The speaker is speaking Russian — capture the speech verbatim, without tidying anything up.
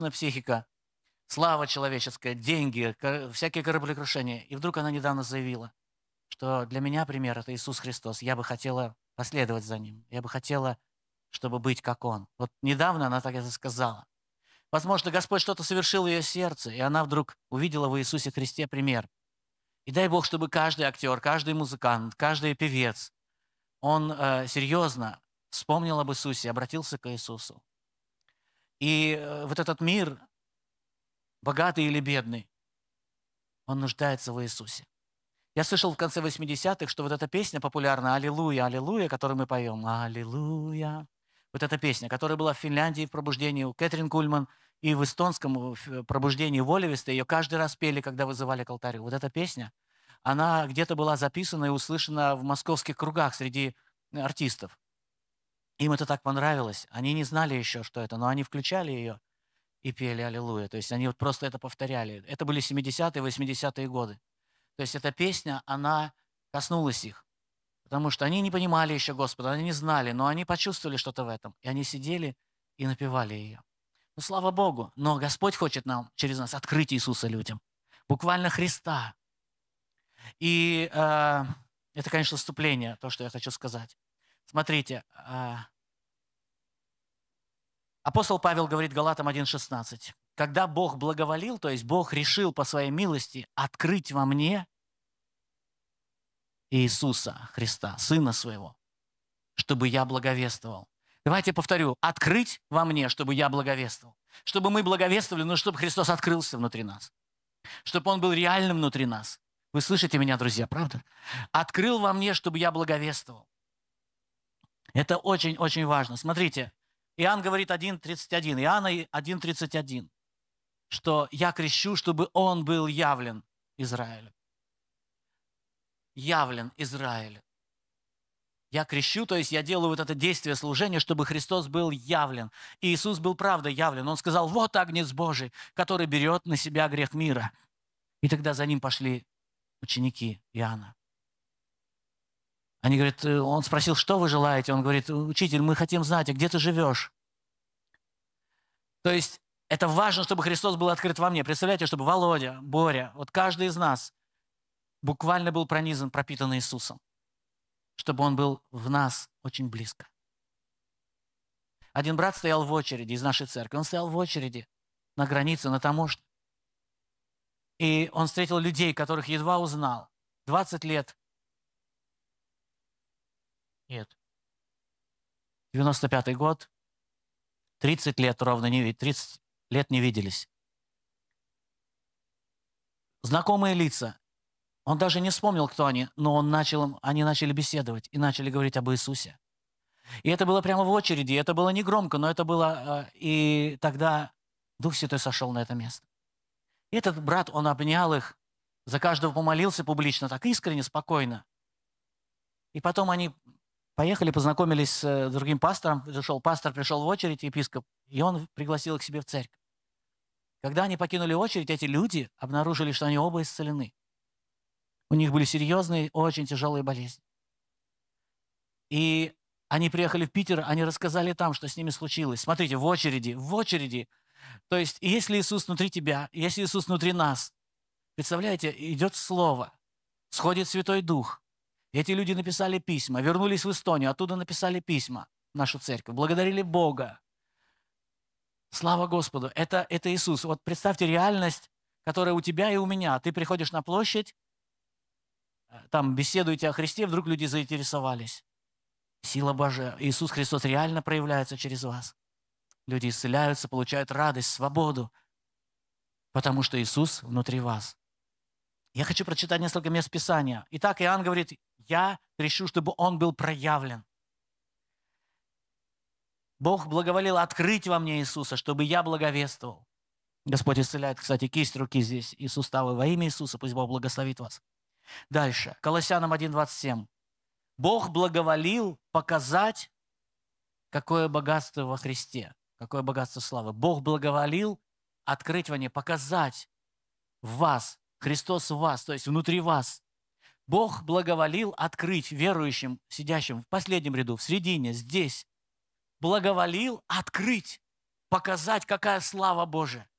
психика, слава человеческая, деньги, ко- всякие кораблекрушения. И вдруг она недавно заявила, что для меня пример – это Иисус Христос. Я бы хотела последовать за Ним. Я бы хотела, чтобы быть как Он. Вот недавно она так это сказала. Возможно, Господь что-то совершил в ее сердце, и она вдруг увидела в Иисусе Христе пример. И дай Бог, чтобы каждый актер, каждый музыкант, каждый певец, он э, серьезно вспомнил об Иисусе, обратился к Иисусу. И э, вот этот мир, богатый или бедный, он нуждается в Иисусе. Я слышал в конце восьмидесятых, что вот эта песня популярна «Аллилуйя, аллилуйя», которую мы поем. «Аллилуйя». Вот эта песня, которая была в Финляндии в пробуждении у Кэтрин Кульман и в эстонском в пробуждении в Оливисте, ее каждый раз пели, когда вызывали к алтарю. Вот эта песня, она где-то была записана и услышана в московских кругах среди артистов. Им это так понравилось. Они не знали еще, что это, но они включали ее и пели «Аллилуйя». То есть они вот просто это повторяли. Это были семидесятые, восьмидесятые годы. То есть эта песня, она коснулась их, потому что они не понимали еще Господа, они не знали, но они почувствовали что-то в этом, и они сидели и напевали ее. Ну, слава Богу, но Господь хочет нам через нас открыть Иисуса людям, буквально Христа. И э, это, конечно, вступление, то, что я хочу сказать. Смотрите, э, апостол Павел говорит Галатам один шестнадцать. Когда Бог благоволил, то есть Бог решил по своей милости открыть во мне Иисуса Христа, Сына Своего, чтобы я благовествовал. Давайте повторю. Открыть во мне, чтобы я благовествовал. Чтобы мы благовествовали, но чтобы Христос открылся внутри нас. Чтобы Он был реальным внутри нас. Вы слышите меня, друзья, правда? Открыл во мне, чтобы я благовествовал. Это очень-очень важно. Смотрите, Иоанн говорит один тридцать один. Иоанна один тридцать один. Что я крещу, чтобы Он был явлен Израилю. Явлен Израилю. Я крещу, то есть я делаю вот это действие служения, чтобы Христос был явлен. И Иисус был правда явлен. Он сказал, вот Агнец Божий, который берет на себя грех мира. И тогда за ним пошли ученики Иоанна. Они говорят, он спросил, что вы желаете? Он говорит, учитель, мы хотим знать, а где ты живешь? То есть это важно, чтобы Христос был открыт во мне. Представляете, чтобы Володя, Боря, вот каждый из нас буквально был пронизан, пропитан Иисусом. Чтобы он был в нас очень близко. Один брат стоял в очереди из нашей церкви. Он стоял в очереди на границе, на таможне. И он встретил людей, которых едва узнал. двадцать лет. Нет. девяносто пятый год. тридцать лет ровно не виделись. тридцать лет не виделись. Знакомые лица. Он даже не вспомнил, кто они, но он начал, они начали беседовать и начали говорить об Иисусе. И это было прямо в очереди, это было не громко, но это было... И тогда Дух Святой сошел на это место. И этот брат, он обнял их, за каждого помолился публично, так искренне, спокойно. И потом они поехали, познакомились с другим пастором, пришел пастор, пришел в очередь, епископ, и он пригласил их к себе в церковь. Когда они покинули очередь, эти люди обнаружили, что они оба исцелены. У них были серьезные, очень тяжелые болезни. И они приехали в Питер, они рассказали там, что с ними случилось. Смотрите, в очереди, в очереди. То есть, если Иисус внутри тебя, если Иисус внутри нас, представляете, идет Слово, сходит Святой Дух. Эти люди написали письма, вернулись в Эстонию, оттуда написали письма в нашу церковь, благодарили Бога. Слава Господу, это, это Иисус. Вот представьте реальность, которая у тебя и у меня. Ты приходишь на площадь, там беседуете о Христе, вдруг люди заинтересовались. Сила Божия, Иисус Христос реально проявляется через вас. Люди исцеляются, получают радость, свободу, потому что Иисус внутри вас. Я хочу прочитать несколько мест Писания. Итак, Иоанн говорит, я решу, чтобы Он был проявлен. Бог благоволил открыть во мне Иисуса, чтобы я благовествовал. Господь исцеляет, кстати, кисть руки здесь и суставы во имя Иисуса. Пусть Бог благословит вас. Дальше. Колоссянам один двадцать семь. Бог благоволил показать, какое богатство во Христе, какое богатство славы. Бог благоволил открыть во мне, показать в вас, Христос в вас, то есть внутри вас. Бог благоволил открыть верующим, сидящим в последнем ряду, в середине, здесь. Благоволил открыть. показать, какая слава Божия.